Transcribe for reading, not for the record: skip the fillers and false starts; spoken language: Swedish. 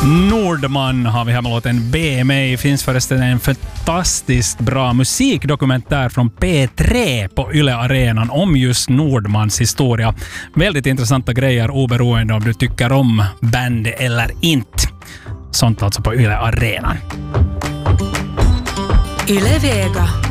Nordman har vi här med låten BMA. Finns förresten en fantastiskt bra musikdokumentär från P3 på Yle Arenan om just Nordmans historia. Väldigt intressanta grejer oberoende om du tycker om band eller inte. Sånt alltså på Yle Arenan. Yle Vega.